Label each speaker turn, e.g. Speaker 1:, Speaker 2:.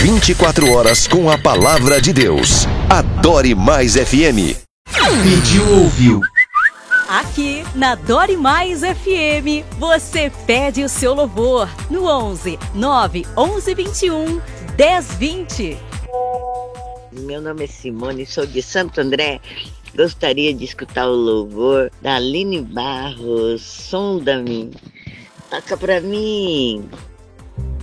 Speaker 1: 24 horas com a palavra de Deus. Adore Mais FM.
Speaker 2: Pediu, ouviu.
Speaker 3: Aqui na Dore Mais FM, você pede o seu louvor no 11 9 11 21 10 20.
Speaker 4: Meu nome é Simone, sou de Santo André. Gostaria de escutar o louvor da Aline Barros, Sonda-me. Toca pra mim.